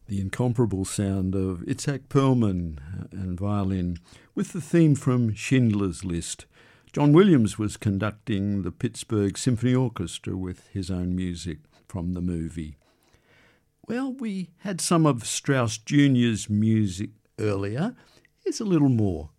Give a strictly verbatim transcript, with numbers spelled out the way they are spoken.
The incomparable sound of Itzhak Perlman and violin, with the theme from Schindler's List. John Williams was conducting the Pittsburgh Symphony Orchestra with his own music from the movie. Well, we had some of Strauss Junior's music earlier. Here's a little more.